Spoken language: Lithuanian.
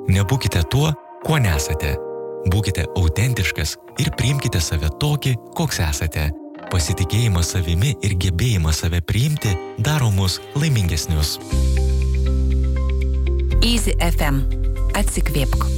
Nebūkite tuo, kuo nesate. Būkite autentiškas ir priimkite save tokį, koks esate. Pasitikėjimas savimi ir gebėjimas save priimti daro mus laimingesnius. Easy FM. Atsikvėpk.